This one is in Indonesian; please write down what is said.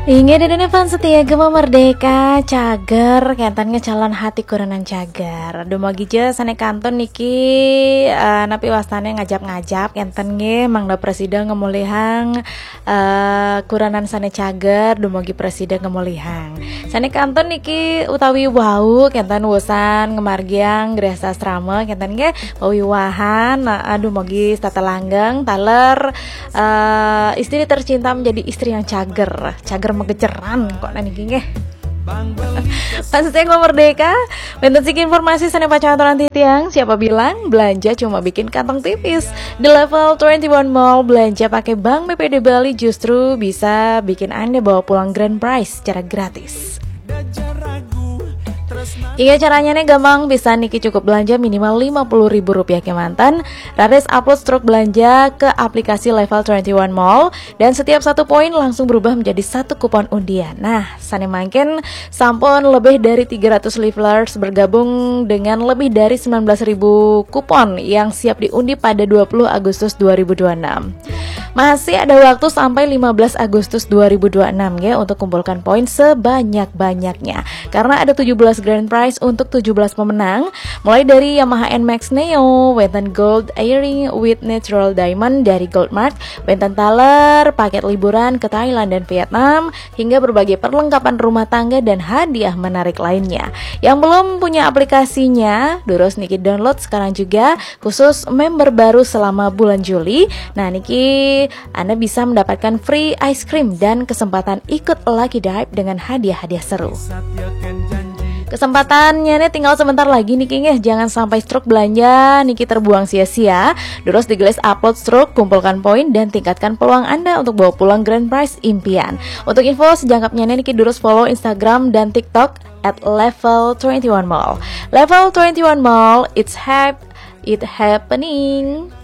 Inge dedene fan setia gema merdeka cager kentannya calon hati kurenan cager dumogi je sane kanton niki napi wastane ngajap-ngajap kenten nge mangda presiden ngemulihang kurenan sane cager dumogi presiden ngemulihang sane kanton niki utawi wau kenten wosan ngemargiang gresa asrama kenten nge wawiwahan dumogi stata langgeng taler istri tercinta menjadi istri yang cager megeceran kok nani gini Pastinya merdeka. Bentuk informasi sana pacaran tiang. Siapa bilang belanja cuma bikin kantong tipis? Di level 21 Mall belanja pakai Bank BPD Bali justru bisa bikin Anda bawa pulang grand prize secara gratis. Iya caranya nih gampang, bisa niki cukup belanja minimal Rp50.000 ke mantan. Rares upload struk belanja ke aplikasi level 21 Mall dan setiap satu poin langsung berubah menjadi satu kupon undian. Nah, sane mangken sampun lebih dari 300 levelers bergabung dengan lebih dari 19.000 kupon yang siap diundi pada 20 Agustus 2026. Masih ada waktu sampai 15 Agustus 2026 ya untuk kumpulkan poin sebanyak-banyaknya. Karena ada 17 grand prize untuk 17 pemenang, mulai dari Yamaha NMAX Neo, Wenten Gold Earring with Natural Diamond dari Goldmark, Wenten Thaler, paket liburan ke Thailand dan Vietnam, hingga berbagai perlengkapan rumah tangga dan hadiah menarik lainnya. Yang belum punya aplikasinya, durus niki download sekarang juga, khusus member baru selama bulan Juli. Nah niki Anda bisa mendapatkan free ice cream dan kesempatan ikut Lucky Dive dengan hadiah-hadiah seru. Kesempatannya nih tinggal sebentar lagi nih King ya. Jangan sampai stroke belanja niki terbuang sia-sia. Terus digelis upload stroke, kumpulkan poin dan tingkatkan peluang Anda untuk bawa pulang grand prize impian. Untuk info sejangkapnya niki durus follow Instagram dan TikTok @level 21 Mall. Level 21 Mall, it's happening.